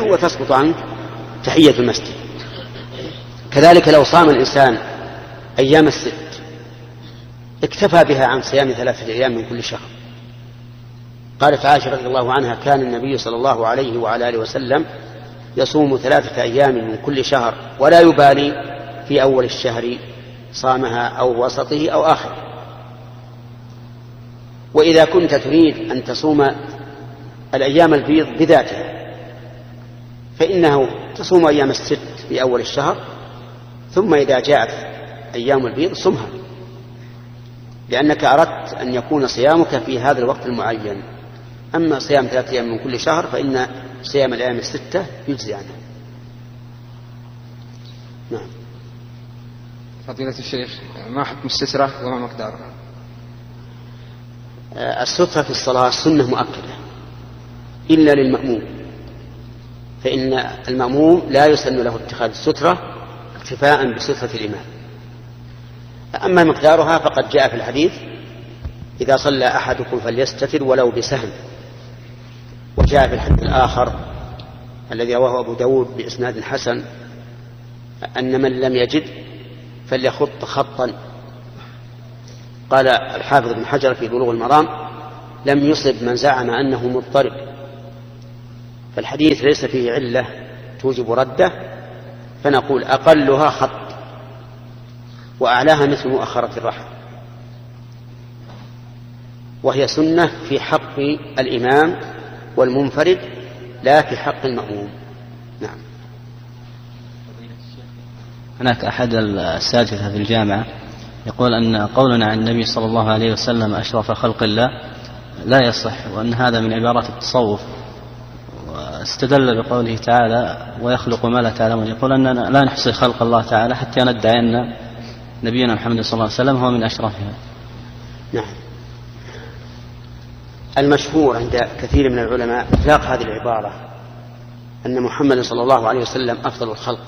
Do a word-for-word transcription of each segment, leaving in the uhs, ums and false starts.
وتسقط عنك تحية المسجد. كذلك لو صام الإنسان أيام الست اكتفى بها عن صيام ثلاثة أيام من كل شهر. قالت عائشة رضي الله عنها: كان النبي صلى الله عليه وعلى آله وسلم يصوم ثلاثة أيام من كل شهر ولا يبالي في أول الشهر صامها أو وسطه أو آخره. وإذا كنت تريد أن تصوم الأيام البيض بذاتها فإنه تصوم أيام الست في أول الشهر، ثم إذا جاءت أيام البيض صمها، لأنك أردت أن يكون صيامك في هذا الوقت المعين. أما صيام ثلاثة أيام من كل شهر فإن صيام الأيام الستة يجزي عنه. نعم. فضيلة الشيخ، ما حكم السترة وما مقدارها؟ السترة في الصلاة سنة مؤكدة إلا للمأموم، فإن المأموم لا يسن له اتخاذ السترة اكتفاء بسترة الإمام. أما مقدارها فقد جاء في الحديث: إذا صلى أحدكم فليستتر ولو بسهم. وجاء في الحديث الآخر الذي رواه أبو داود بإسناد حسن أن من لم يجد فليخط خطا. قال الحافظ بن حجر في بلوغ المرام: لم يصب من زعم أنه مضطرب، فالحديث ليس فيه علة توجب رده، فنقول أقلها خط وأعلاها مثل مؤخرة الرحم، وهي سنة في حق الإمام والمنفرد لا في حق المأموم. نعم. هناك أحد الأساتذة في الجامعة يقول أن قولنا عن النبي صلى الله عليه وسلم أشرف خلق الله لا يصح، وأن هذا من عبارات التصوف، واستدل بقوله تعالى: ويخلق ما لا تعلمون. يقول أننا لا نحصي خلق الله تعالى حتى ندعي أن نبينا محمد صلى الله عليه وسلم هو من أشرفها. نعم. المشهور عند كثير من العلماء إطلاق هذه العبارة أن محمد صلى الله عليه وسلم أفضل الخلق،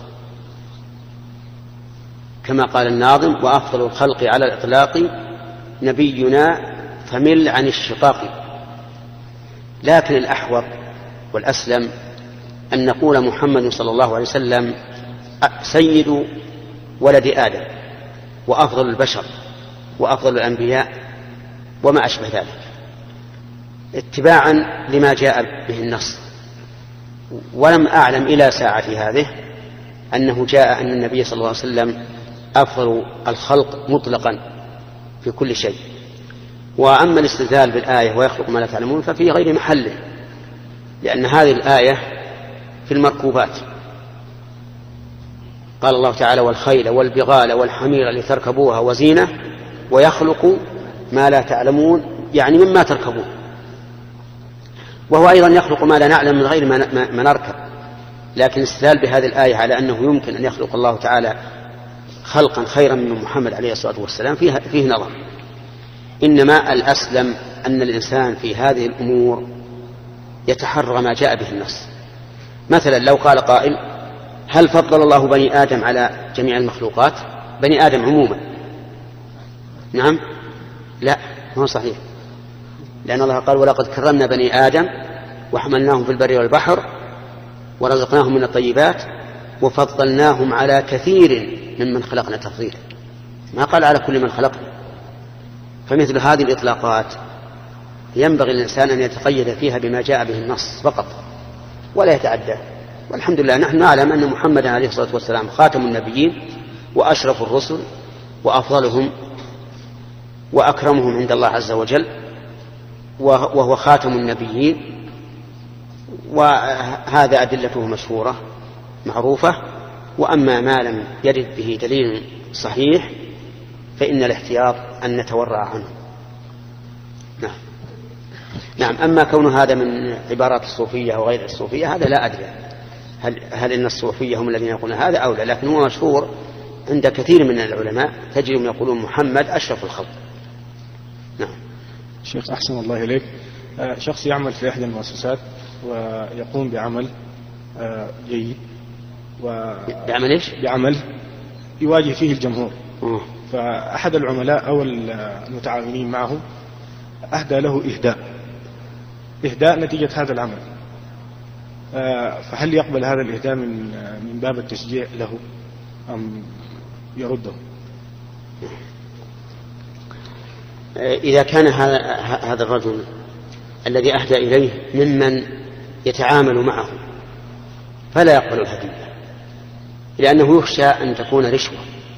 كما قال الناظم: وأفضل الخلق على الإطلاق نبينا فمل عن الشقاق. لكن الأحوط والأسلم أن نقول محمد صلى الله عليه وسلم سيد ولد آدم وأفضل البشر وأفضل الأنبياء وما أشبه ذلك، اتباعا لما جاء به النص. ولم أعلم إلى ساعة هذه أنه جاء أن النبي صلى الله عليه وسلم أفضل الخلق مطلقا في كل شيء. وأما الاستدلال بالآية ويخلق ما لا تعلمون ففي غير محله، لأن هذه الآية في المركوبات. قال الله تعالى: والخيل والبغال والحمير لتركبوها وزينة ويخلق ما لا تعلمون، يعني مما تركبون. وهو أيضا يخلق ما لا نعلم من غير ما نركب. لكن الاستدلال بهذه الآية على أنه يمكن أن يخلق الله تعالى خلقا خيرا من محمد عليه الصلاة والسلام فيه, فيه نظر. إنما الأسلم أن الإنسان في هذه الأمور يتحرى ما جاء به النص. مثلا لو قال قائل: هل فضل الله بني آدم على جميع المخلوقات؟ بني آدم عموما؟ نعم. لا، ما هو صحيح، لأن الله قال: ولقد كرمنا بني آدم وحملناهم في البر والبحر ورزقناهم من الطيبات وفضلناهم على كثير ممن خلقنا تفضيلا. ما قال على كل من خلقنا. فمثل هذه الإطلاقات ينبغي الإنسان أن يتقيد فيها بما جاء به النص فقط ولا يتعدى. والحمد لله نحن نعلم أن محمد عليه الصلاة والسلام خاتم النبيين وأشرف الرسل وأفضلهم وأكرمهم عند الله عز وجل، وهو خاتم النبيين، وهذا أدلته مشهورة معروفة. وأما ما لم يرد به دليل صحيح فإن الاحتياط أن نتورع عنه. نعم. نعم. أما كون هذا من عبارات الصوفية أو غير الصوفية هذا لا أدري هل, هل إن الصوفية هم الذين يقولون هذا أو لا، لكن هو مشهور عند كثير من العلماء تجدهم يقولون محمد أشرف الخلق. نعم. شيخ أحسن الله إليك، شخص يعمل في إحدى المؤسسات ويقوم بعمل جيد و بعمل إيش؟ بعمل يواجه فيه الجمهور. أوه. فأحد العملاء أو المتعاونين معه أهدى له إهداء إهداء نتيجة هذا العمل، فهل يقبل هذا الإهداء من من باب التشجيع له أم يرده؟ إذا كان هذا الرجل الذي أهدى إليه ممن يتعامل معه فلا يقبل الهدية، لأنه يخشى أن تكون رشوة،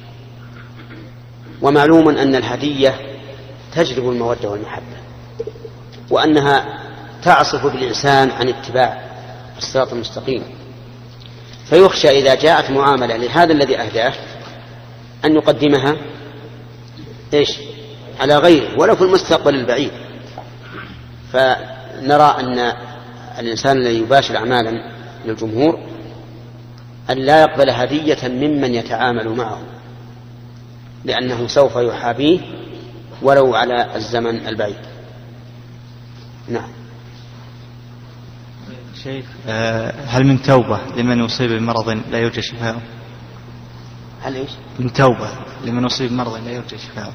ومعلوم أن الهدية تجلب المودة والمحبة، وأنها تعصف بالإنسان عن اتباع الصراط المستقيم، فيخشى إذا جاءت معاملة لهذا الذي أهداه أن يقدمها إيش على غيره ولو في المستقبل البعيد. فنرى أن الإنسان الذي يباشر أعمالا للجمهور أن لا يقبل هدية ممن يتعامل معه، لأنه سوف يحابيه ولو على الزمن البعيد. نعم. شيخ، هل من توبة لمن أصيب بمرض لا يرجى شفاؤه؟ هل إيش؟ من توبة لمن أصيب بمرض لا يرجى شفاؤه.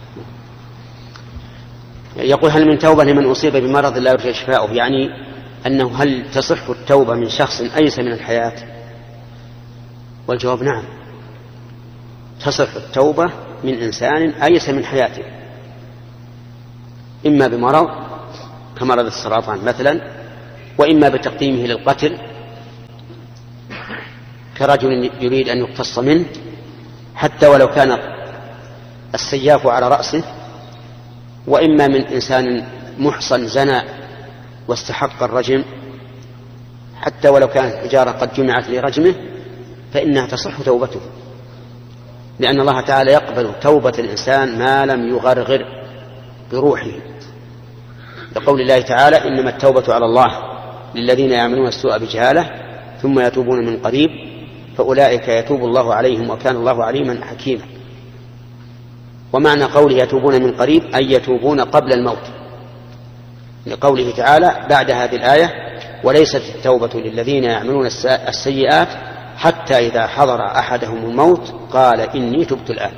يقول هل من توبة لمن أصيب بمرض لا يرجى شفاؤه، يعني أنه هل تصح التوبة من شخص أيس من الحياة؟ والجواب نعم، تصح التوبة من إنسان أيس من حياته، إما بمرض كمرض السرطان مثلا، وإما بتقديمه للقتل كرجل يريد أن يقتص منه حتى ولو كان السياف على رأسه، وإما من إنسان محصن زنى واستحق الرجم حتى ولو كانت الحجارة قد جمعت لرجمه، فإنها تصح توبته، لأن الله تعالى يقبل توبة الإنسان ما لم يغرغر بروحه، لقول الله تعالى إنما التوبة على الله للذين يعملون السوء بجهالة ثم يتوبون من قريب فأولئك يتوب الله عليهم وكان الله عليما حكيما. ومعنى قوله يتوبون من قريب أي يتوبون قبل الموت، لقوله تعالى بعد هذه الآية وليست التوبة للذين يعملون السيئات حتى إذا حضر أحدهم الموت قال إني تبت الآن.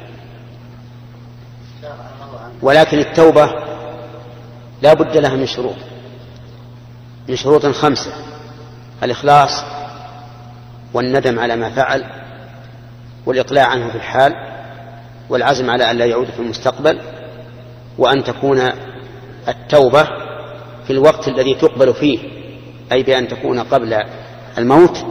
ولكن التوبة لا بد لها من شروط، من شروط خمسة: الإخلاص والندم على ما فعل والإقلاع عنه في الحال والعزم على أن لا يعود في المستقبل، وأن تكون التوبة في الوقت الذي تقبل فيه، أي بأن تكون قبل الموت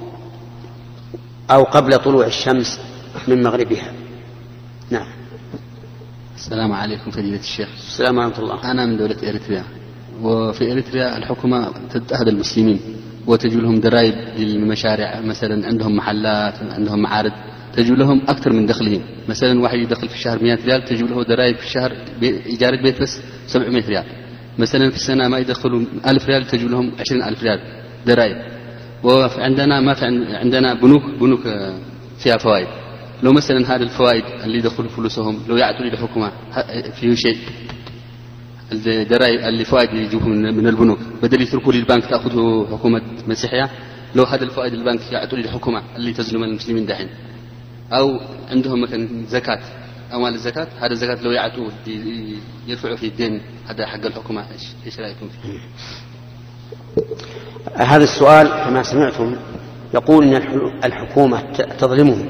أو قبل طلوع الشمس من مغربها. نعم. السلام عليكم فضيلة الشيخ. السلام ورحمة الله. أنا من دولة إريتريا، وفي إريتريا الحكومة تتأهل المسلمين وتجي لهم ضرائب للمشاريع، مثلا عندهم محلات عندهم معارض تجي لهم أكثر من دخلهم. مثلا واحد يدخل في الشهر مئة ريال تجي له ضرائب في الشهر إيجار بيت بس سبعمائة ريال. مثلا في السنة ما يدخلوا ألف ريال تجي لهم عشرين ألف ريال ضرائب. وعندنا ما في عندنا بنوك بنوك فيها فوائد. لو مثلا هذه الفوائد اللي يدخلوا فلوسهم لو يعطوا للحكومة فيه شيء، الضرائب اللي فوائد اللي يجيبهم من البنوك بدل يتركوا للبنك تأخذه حكومة مسيحية، لو هذا الفوائد البنك يعطوا للحكومة اللي تظلم المسلمين دحين. أو عندهم مثلا زكاة، أموال الزكاة، هذا الزكاة لو يعطوا يرفعوا في الدين هذا حق الحكومة. إيش إيش رأيكم فيه؟ هذا السؤال كما سمعتم يقول أن الحكومة تظلمهم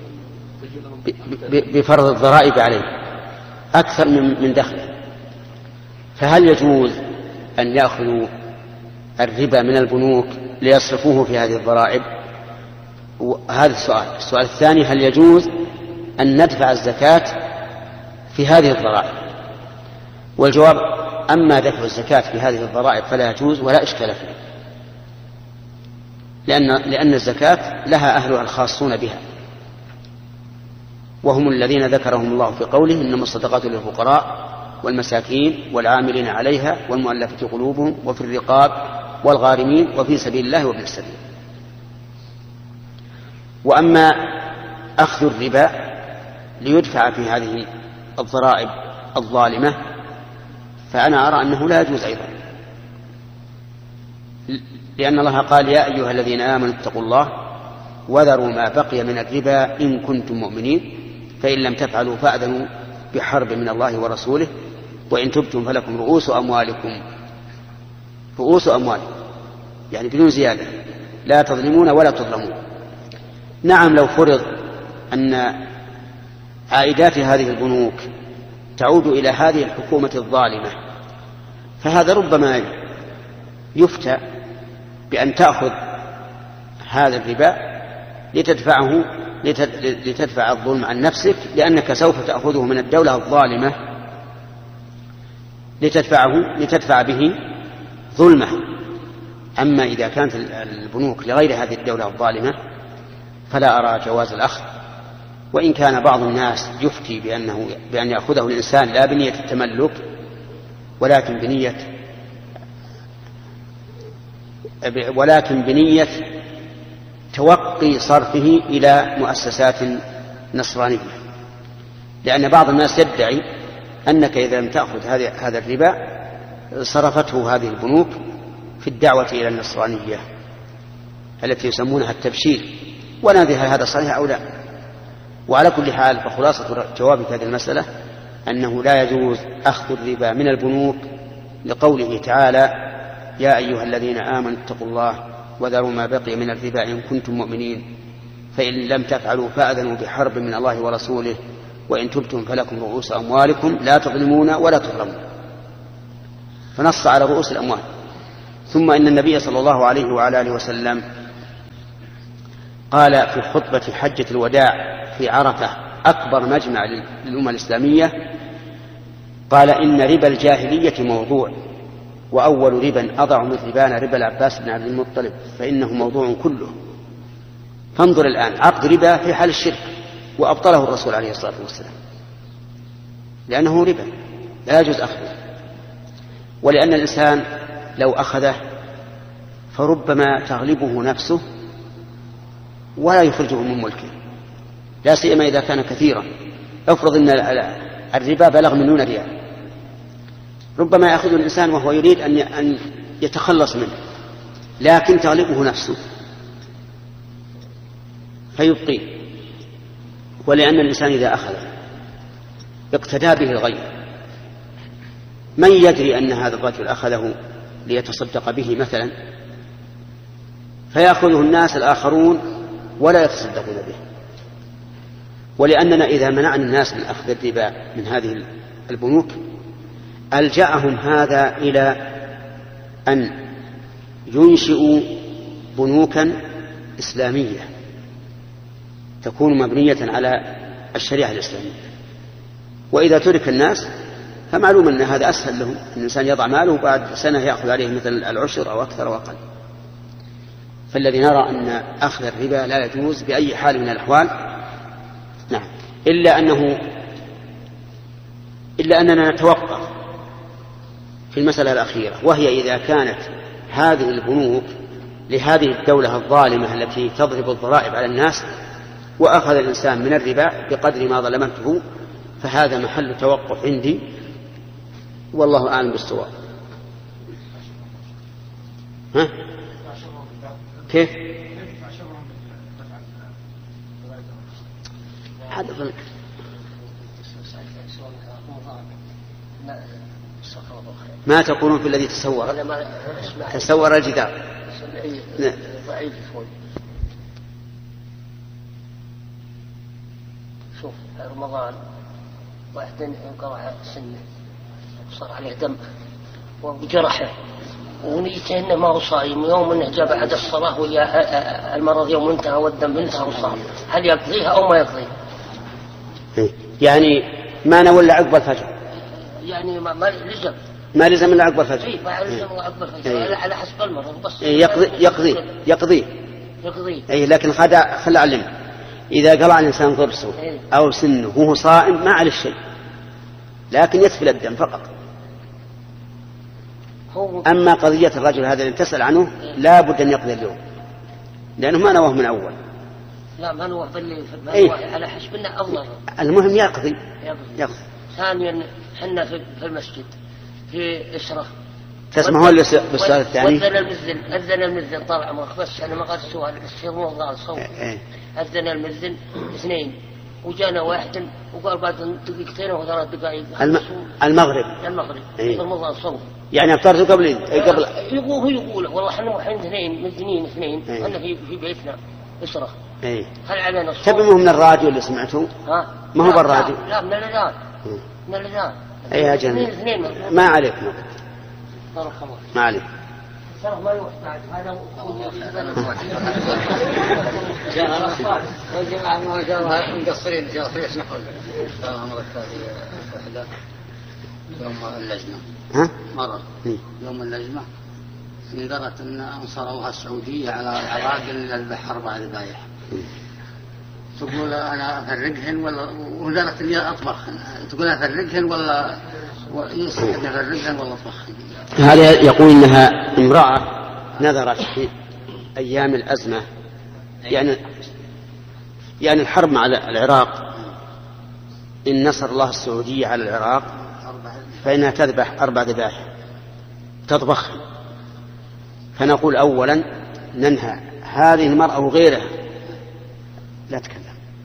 بفرض الضرائب عليه أكثر من دخله، فهل يجوز أن يأخذوا الربا من البنوك ليصرفوه في هذه الضرائب؟ هذا السؤال. السؤال الثاني: هل يجوز أن ندفع الزكاة في هذه الضرائب؟ والجواب: أما دفع الزكاة في هذه الضرائب فلا يجوز ولا إشكال فيه، لأن, لأن الزكاة لها أهلها الخاصون بها، وهم الذين ذكرهم الله في قوله إنما الصدقات للفقراء والمساكين والعاملين عليها والمؤلفة قلوبهم وفي الرقاب والغارمين وفي سبيل الله وابن السبيل. وأما أخذ الربا ليدفع في هذه الضرائب الظالمة فأنا أرى أنه لا يجوز أيضا، لأن الله قال: يا أيها الذين آمنوا اتقوا الله وذروا ما بقي من الربا إن كنتم مؤمنين فإن لم تفعلوا فأذنوا بحرب من الله ورسوله وإن تبتم فلكم رؤوس أموالكم رؤوس أموالكم يعني بدون زيادة لا تظلمون ولا تظلمون. نعم، لو فرض أن عائدات هذه البنوك تعود إلى هذه الحكومة الظالمة، فهذا ربما يفتى بأن تأخذ هذا الربا لتدفعه لتدفع الظلم عن نفسك، لأنك سوف تأخذه من الدولة الظالمة لتدفعه لتدفع به ظلمه. أما إذا كانت البنوك لغير هذه الدولة الظالمة فلا أرى جواز الأخذ، وإن كان بعض الناس يفتي بأنه بأن يأخذه الإنسان لا بنية التملك ولكن بنية ولكن بنية توقي صرفه إلى مؤسسات نصرانية، لأن بعض الناس يدعي أنك إذا لم تأخذ هذا الربا صرفته هذه البنوك في الدعوة إلى النصرانية التي يسمونها التبشير، ولا ندري هل هذا صحيح أو لا. وعلى كل حال فخلاصة جوابك هذه المسألة أنه لا يجوز أخذ الربا من البنوك لقوله تعالى: يا أيها الذين آمنوا اتقوا الله وذروا ما بقي من الربا إن كنتم مؤمنين فإن لم تفعلوا فأذنوا بحرب من الله ورسوله وإن تبتم فلكم رؤوس أموالكم لا تظلمون ولا تظلمون، فنص على رؤوس الأموال. ثم إن النبي صلى الله عليه وعلى آله وسلم قال في خطبة حجة الوداع في عرفة أكبر مجمع للأمة الإسلامية، قال: إن ربا الجاهلية موضوع، وأول ربا أضع من ربانا ربا العباس بن عبد المطلب فإنه موضوع كله. فانظر الآن، عقد ربا في حال الشرك وأبطله الرسول عليه الصلاة والسلام، لأنه ربا لا يجوز أخذه، ولأن الإنسان لو أخذه فربما تغلبه نفسه ولا يخرجه من ملكه، لا سيما إذا كان كثيرا. افرض أن الربا بلغ مليون ريال، ربما يأخذ الإنسان وهو يريد أن يتخلص منه، لكن تغلبه نفسه فيبقيه. ولأن الإنسان إذا أخذ اقتدى به الغير، من يدري أن هذا الرجل أخذه ليتصدق به مثلا، فيأخذه الناس الآخرون ولا يتصدقون به. ولأننا إذا منعنا الناس من أخذ الربا من هذه البنوك ألجأهم هذا إلى أن ينشئوا بنوكا إسلامية تكون مبنية على الشريعة الإسلامية، وإذا ترك الناس فمعلوم أن هذا أسهل لهم، الإنسان يضع ماله وبعد سنة يأخذ عليه مثل العشر أو أكثر أو أقل. فالذي نرى أن أخذ الربا لا يجوز بأي حال من الأحوال، نعم، إلا أنه إلا أننا نتوقف في المسألة الأخيرة، وهي إذا كانت هذه البنوك لهذه الدولة الظالمة التي تضرب الضرائب على الناس وأخذ الإنسان من الربا بقدر ما ظلمته، فهذا محل توقف عندي، والله أعلم بالصواب. ها؟ كيف؟ هذا ما تقولون في الذي تسور تسور الجدار؟ شوف رمضان واحد انقطع سنه وصار عليه دم وجرحه ونيته انه ما هو صايم، يوم انه جاء بعد الصلاه ويا المرض يوم انتهى والدم انتهى وصار، هل يقضيها او ما يقضيها؟ يعني ما نولى عقب الفجر، يعني ما, ما لزم ما لزم الا عقب الفجر. اي ما لزم عقب الفجر إيه؟ على حسب المرض بس يقضي يقضي يقضي يقضي اي، لكن خدع خلى علم اذا قلع الانسان ضرسه إيه؟ او سنه وهو صائم ما عليه شيء، لكن يسفل الدم فقط. أما قضية الرجل هذا اللي تسأل عنه لا بد أن يقضي اليوم، لأنه ما نواه من أول. لا ما نواه بالليل إيه؟ على حسب أنه أفضل. المهم يقضي يقضي, يقضي. ثانيا حنا في المسجد في إشرة تسمعون بالسؤال الثاني؟ أذن المذن أذن المذن طال عمرك، بس أنا ما قد سؤال بس يضمن ضال صوت. أذن المذن اثنين وجانا واحد وقال بعد دقيقتين أو ثلاث دقائق الم... المغرب المغرب إيه؟ رمضان صوم يعني أفطرت قبل قبل يقول هو يقول والله احنا الحين اثنين مدنيين اثنين إيه؟ أنا في في بيتنا يصرخ إيه؟ هل علينا الصوم؟ تبي من الراديو اللي سمعته؟ ها؟ ما هو بالراديو؟ لا, لا من الأذان من الأذان أي يا جميل ما عليك ما عليك ما يروح بعد هذا والجماعة ما جاء مقصرين جاء في يسمحوا لنا مرة هذه وحدة يوم اللجنة ها؟ مرة يوم اللجنة انذرت أن أنصروها السعودية على العراق للبحر بعد ذبايح تقول أنا أفرقهن ولا وانذرت أني أطبخهن تقول أفرقهن ولا يصح أن أفرقهن ولا أطبخهن. هذا يقول إنها امرأة نذرت في أيام الأزمة يعني يعني الحرب مع العراق إن نصر الله السعودية على العراق فإنها تذبح أربع ذبائح تطبخها. فنقول أولا ننهى هذه المرأة وغيرها لا تكلم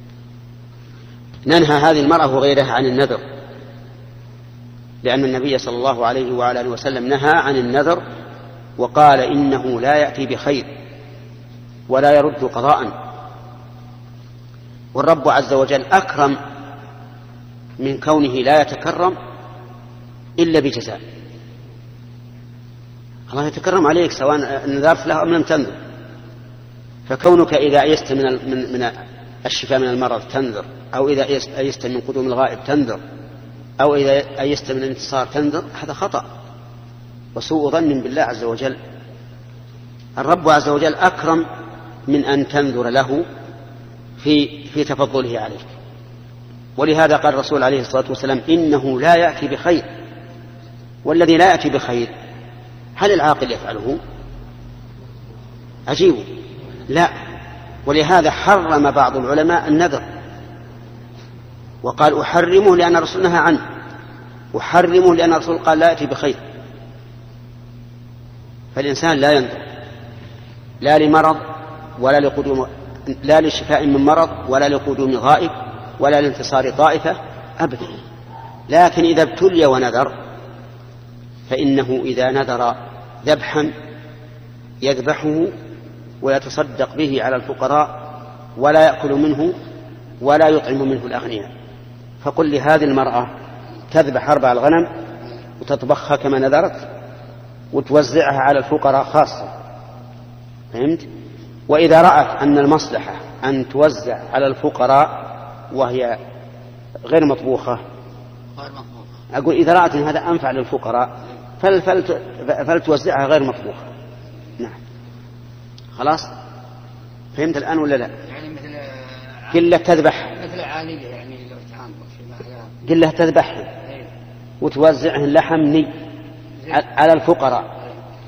ننهى هذه المرأة وغيرها عن النذر لأن النبي صلى الله عليه وعلى آله وسلم نهى عن النذر وقال إنه لا يأتي بخير ولا يرد قضاء. والرب عز وجل أكرم من كونه لا يتكرم إلا بجزاء. الله يتكرم عليك سواء نذرت له أم لم تنذر. فكونك إذا أيست من من الشفاء من المرض تنذر أو إذا أيست من قدوم الغائب تنذر أو إذا أيست من الانتصار تنذر هذا خطأ وسوء ظن بالله عز وجل. الرب عز وجل أكرم من أن تنذر له في في تفضله عليك. ولهذا قال الرسول عليه الصلاة والسلام إنه لا يأتي بخير. والذي لا يأتي بخير هل العاقل يفعله؟ عجيب لا. ولهذا حرم بعض العلماء النذر وقال أحرمه لأن الرسول نهى عنه أحرمه لأن الرسول قال لا يأتي بخير. فالإنسان لا ينذر لا لمرض ولا لقدوم لا لشفاء من مرض ولا لقدوم غائب ولا لانتصار طائفة أبدا. لكن إذا ابتلي ونذر فإنه إذا نذر ذبحا يذبحه ويتصدق به على الفقراء ولا يأكل منه ولا يطعم منه الأغنياء. فقل لهذه المرأة تذبح أربع الغنم وتطبخها كما نذرت وتوزعها على الفقراء خاصة. فهمت؟ وإذا رأت أن المصلحة أن توزع على الفقراء وهي غير مطبوخة أقول إذا رأت أن هذا أنفع للفقراء فلتوزعها غير مطبوخة. نعم خلاص فهمت الآن ولا لا؟ يعني مثل قلة تذبح مثل عالية يعني لو تعامل قلة تذبح وتوزعه اللحم ني على الفقراء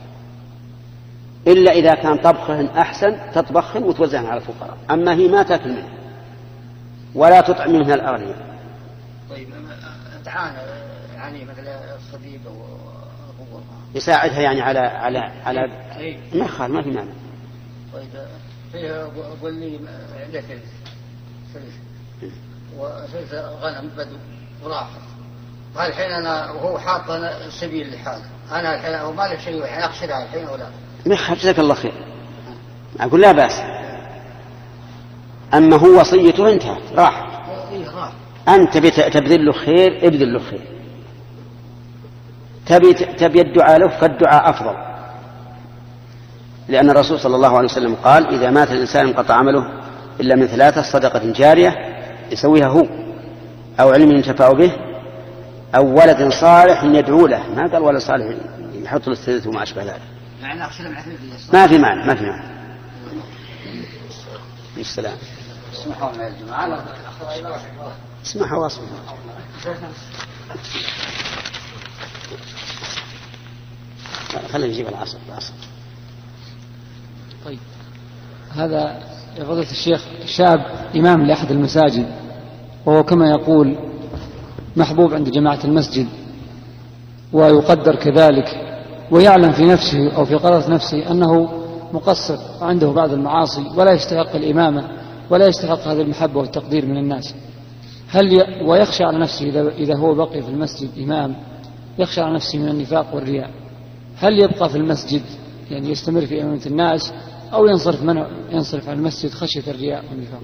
إلا إذا كان طبخهن أحسن تطبخهن وتوزعهن على الفقراء. أما هي ما تأكل منه ولا تطعم منها الأغنياء. طيب تعانى يعني مثل الصديق أو يساعدها يعني على على على ما خال ما في معنى. طيب فيه أقول لي عنده ثلث ثلث وثلث غنم بدو وراحت الحين أنا وهو حاط أنا سبيل لحاله أنا الحين وما له شيء الحين أخسرها الحين ولا ما جزاك الله خير أقول لا بأس. أما هو وصيته انتهت راح أنت تبذل له خير ابذل له خير تبي تبي الدعاء له فالدعاء أفضل لأن الرسول صلى الله عليه وسلم قال إذا مات الإنسان انقطع عمله إلا من ثلاثة صدقة جارية يسويها هو أو علم ينتفع به أو ولد صالح يدعو له ما قال ولد صالح يحط له الثلث وما أشبه ذلك ما في معنى ما في معنى. السلام اسمحوا لنا يا جماعة اسمحوا واصبحوا خلينا نجيب العصر العصر. طيب هذا يا فضيلة الشيخ شاب إمام لأحد المساجد وهو كما يقول محبوب عند جماعة المسجد ويقدر كذلك ويعلم في نفسه أو في قرارة نفسه أنه مقصر وعنده بعض المعاصي ولا يستحق الإمامة ولا يستحق هذه المحبة والتقدير من الناس. هل ي... ويخشى على نفسه إذا... إذا هو بقي في المسجد إمام يخشى على نفسه من النفاق والرياء، هل يبقى في المسجد يعني يستمر في إمامة الناس أو ينصرف من ينصرف عن المسجد خشية الرياء والنفاق؟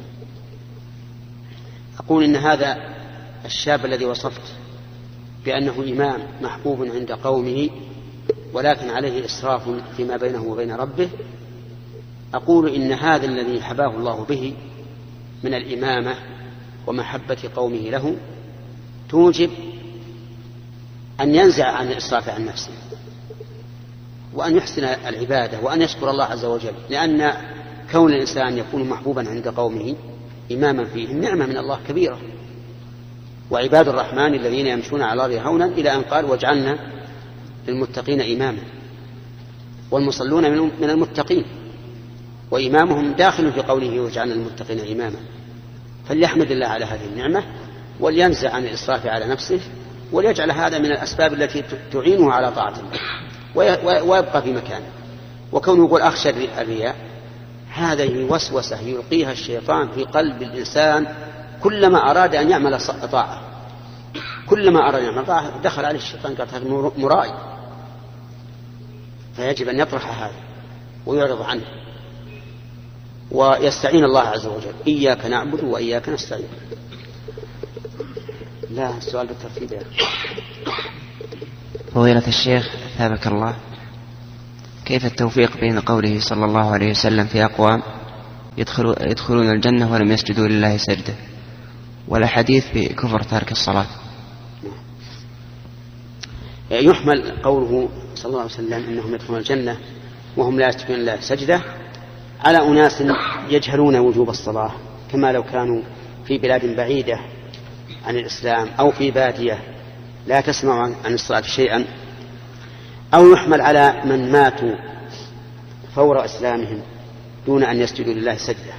أقول إن هذا الشاب الذي وصفت بأنه إمام محبوب عند قومه ولكن عليه إسراف فيما بينه وبين ربه، أقول إن هذا الذي حباه الله به من الإمامة ومحبة قومه له توجب أن ينزع عن الإسراف عن نفسه وأن يحسن العبادة وأن يشكر الله عز وجل، لأن كون الإنسان يكون محبوبا عند قومه إماما فيهم نعمة من الله كبيرة. وعباد الرحمن الذين يمشون على الأرض هونا إلى أن قال واجعلنا للمتقين إماما، والمصلون من المتقين وإمامهم داخل في قوله واجعلنا للمتقين إماما. فليحمد الله على هذه النعمة ولينزع عن الإسراف على نفسه وليجعل هذا من الأسباب التي تعينه على طاعة الله ويبقى في مكانه. وكونه يقول أخشى الرياء هذه وسوسة يلقيها الشيطان في قلب الإنسان كلما أراد أن يعمل طاعة، كلما أراد أن يعمل طاعة دخل عليه الشيطان قال هذا مرائي، فيجب أن يطرح هذا ويعرض عنه ويستعين الله عز وجل. إياك نعبد وإياك نستعين. لا السؤال بالترتيب يا فضيلة الشيخ ثابك الله، كيف التوفيق بين قوله صلى الله عليه وسلم في أقوام يدخلون الجنة ولم يسجدوا لله سجدة والحديث بكفر تارك الصلاة؟ يحمل قوله صلى الله عليه وسلم إنهم يدخلون الجنة وهم لا يسجدون لله سجدة على أناس يجهلون وجوب الصلاة، كما لو كانوا في بلاد بعيدة عن الإسلام أو في بادية لا تسمع عن الصلاة شيئا، أو يحمل على من ماتوا فور إسلامهم دون أن يسجدوا لله سجدة.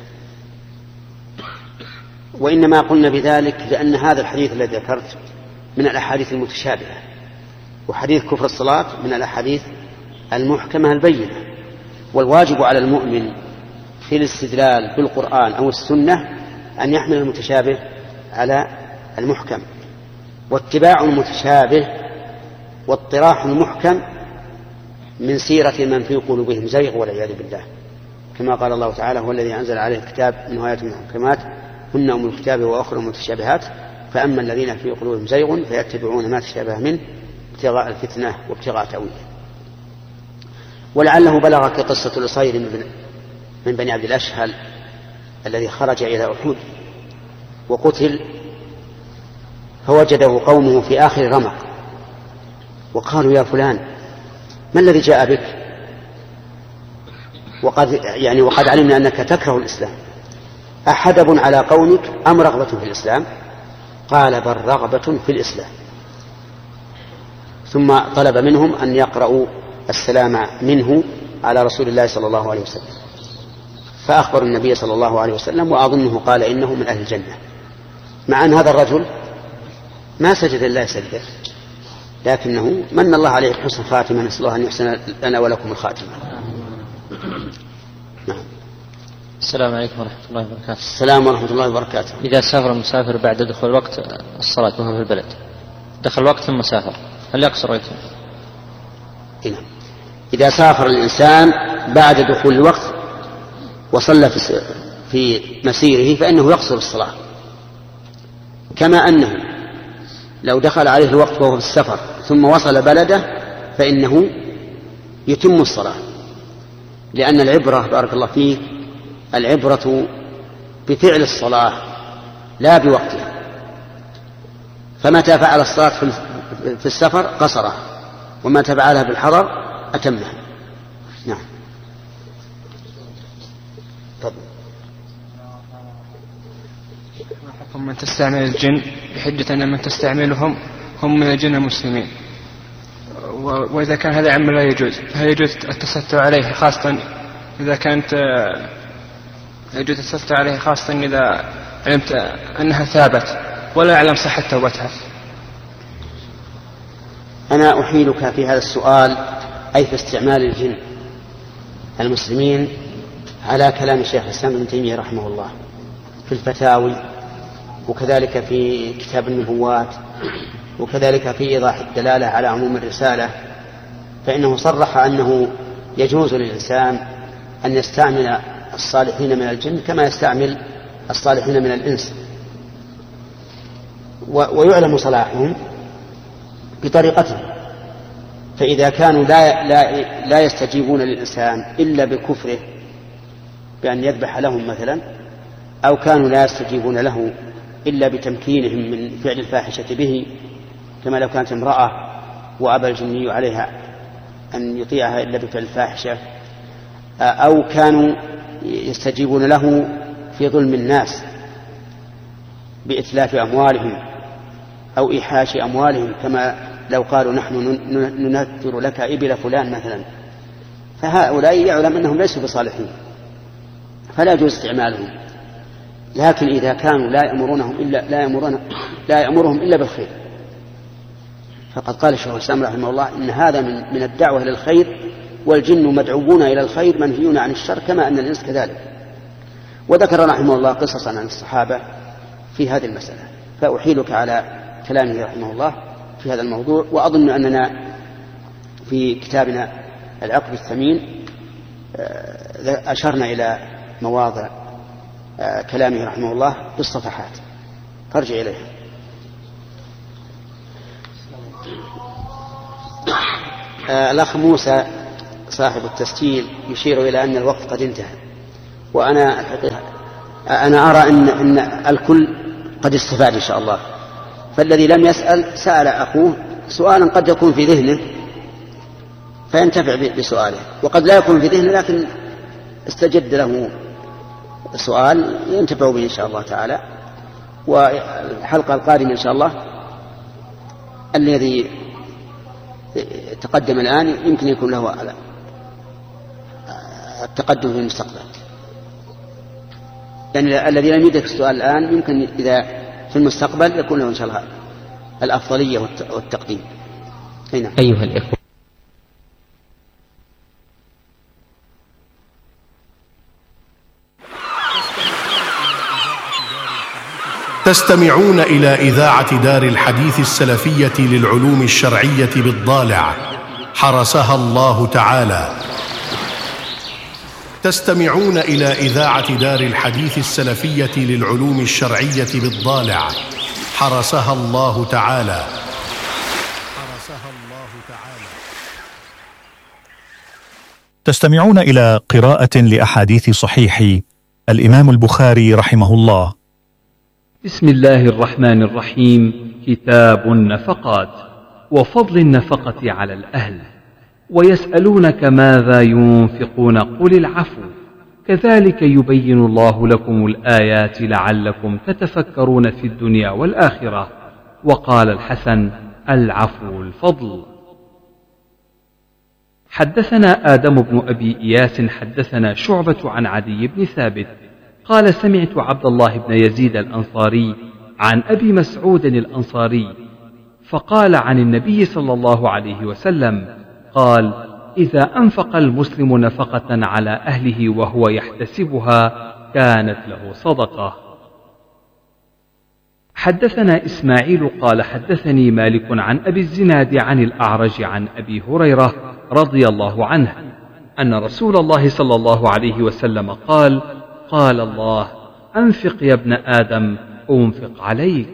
وإنما قلنا بذلك لأن هذا الحديث الذي ذكرت من الأحاديث المتشابهة، وحديث كفر الصلاة من الأحاديث المحكمة البينة، والواجب على المؤمن في الاستدلال بالقرآن أو السنة أن يحمل المتشابه على المحكم، واتباع المتشابه واطراح المحكم من سيرة من في قلوبهم زيغ والعياذ بالله، كما قال الله تعالى هو الذي أنزل عليه الكتاب منه آيات محكمات هن أم الكتاب وأخرى متشابهات فأما الذين في قلوبهم زيغ فيتبعون ما تشابه منه ابتغاء الفتنة وابتغاء تأويله. ولعله بلغك قصة لصير من بني عبد الأشهل الذي خرج إلى أحد وقتل، فوجده قومه في آخر رمق وقالوا يا فلان ما الذي جاء بك؟ وقد يعني وقد علمنا أنك تكره الإسلام، أحدب على قومك أم رغبة في الإسلام؟ قال بل رغبة في الإسلام. ثم طلب منهم أن يقرأوا السلام منه على رسول الله صلى الله عليه وسلم، فأخبروا النبي صلى الله عليه وسلم وأظنه قال إنه من أهل الجنة، مع أن هذا الرجل ما سجد لله سجدة، لكنه من الله عليه بحسن خاتمة، نسأل الله أن يحسن لنا ولكم الخاتمة. نعم. السلام عليكم ورحمة الله وبركاته. السلام ورحمة الله وبركاته. إذا سافر المسافر بعد دخول وقت الصلاة وهو في البلد، دخل وقت ثم سافر، هل يقصر ويتم؟ نعم. إذا سافر الإنسان بعد دخول الوقت وصلى في مسيره فإنه يقصر الصلاة، كما أنه لو دخل عليه الوقت وهو في السفر ثم وصل بلده فإنه يتم الصلاة، لأن العبرة بارك الله فيك العبرة بفعل الصلاة لا بوقتها، فمتى فعل الصلاة في السفر قصرها ومتى فعلها بالحضر أتمها. نعم. طب. ما حكم من تستعمل الجن بحجة أن من تستعملهم هم من الجن المسلمين، وإذا كان هذا عمل لا يجوز هل يجوز التستر عليه، خاصة إذا كانت يجوز التستر عليه خاصة إذا علمت أنها ثابت ولا أعلم صحة توبتها؟ أنا أحيلك في هذا السؤال أي في استعمال الجن المسلمين على كلام الشيخ الإسلام ابن تيمية رحمه الله في الفتاوي وكذلك في كتاب النبوات، وكذلك في إيضاح الدلالة على عموم الرسالة، فإنه صرح أنه يجوز للإنسان أن يستعمل الصالحين من الجن كما يستعمل الصالحين من الإنس، ويعلم صلاحهم بطريقتهم. فإذا كانوا لا, لا, لا يستجيبون للإنسان إلا بكفره بأن يذبح لهم مثلا، أو كانوا لا يستجيبون له إلا بتمكينهم من فعل الفاحشة به، كما لو كانت امرأة وأبى الجني عليها أن يطيعها إلا بفعل الفاحشة، أو كانوا يستجيبون له في ظلم الناس بإتلاف أموالهم أو إيحاش أموالهم، كما لو قالوا نحن ننثر لك إبل فلان مثلا، فهؤلاء يعلم أنهم ليسوا بصالحين فلا يجوز استعمالهم. لكن إذا كانوا لا يأمرونهم إلا لا يأمرون لا يأمرهم إلا بالخير، فقد قال الشيخ الإسلام رحمه الله إن هذا من من الدعوة إلى الخير، والجن مدعوون إلى الخير منهيون عن الشر كما أن الإنس كذلك. وذكر رحمه الله قصصا عن الصحابة في هذه المسألة، فأحيلك على كلامه رحمه الله في هذا الموضوع. وأظن أننا في كتابنا العقد الثمين أشرنا إلى مواضع كلامه رحمه الله بالصفحات، فارجع إليها. الأخ موسى صاحب التسجيل يشير إلى أن الوقت قد انتهى، وأنا أنا أرى أن, أن الكل قد استفاد إن شاء الله. فالذي لم يسأل سأل أخوه سؤالا قد يكون في ذهنه فينتفع بسؤاله، وقد لا يكون في ذهنه لكن استجد له سؤال ينتفع به إن شاء الله تعالى. والحلقة القادمة إن شاء الله الذي تقدم الآن يمكن يكون له التقدم في المستقبل، يعني الذي لم يدرك السؤال الآن يمكن إذا في المستقبل يكون له إن شاء الله الأفضلية والتقديم. هنا. أيها الإخوة، تستمعون إلى إذاعة دار الحديث السلفية للعلوم الشرعية بالضالع حرسها الله تعالى. تستمعون إلى إذاعة دار الحديث السلفية للعلوم الشرعية بالضالع حرسها الله تعالى. حرسها الله تعالى. تستمعون إلى قراءة لأحاديث صحيح الإمام البخاري رحمه الله. بسم الله الرحمن الرحيم. كتاب النفقات وفضل النفقة على الأهل. ويسألونك ماذا ينفقون قل العفو كذلك يبين الله لكم الآيات لعلكم تتفكرون في الدنيا والآخرة. وقال الحسن: العفو الفضل. حدثنا آدم بن أبي إياس حدثنا شعبة عن عدي بن ثابت قال: سمعت عبد الله بن يزيد الأنصاري عن أبي مسعود الأنصاري فقال عن النبي صلى الله عليه وسلم قال: إذا أنفق المسلم نفقة على أهله وهو يحتسبها كانت له صدقة. حدثنا إسماعيل قال: حدثني مالك عن أبي الزناد عن الأعرج عن أبي هريرة رضي الله عنه أن رسول الله صلى الله عليه وسلم قال: قال الله: أنفق يا ابن آدم أنفق عليك.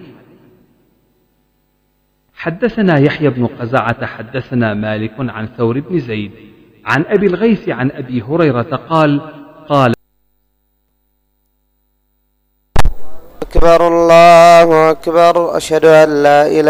حدثنا يحيى بن قزعة حدثنا مالك عن ثور بن زيد عن أبي الغيث عن أبي هريرة قال: قال أكبر الله أكبر أشهد أن لا إله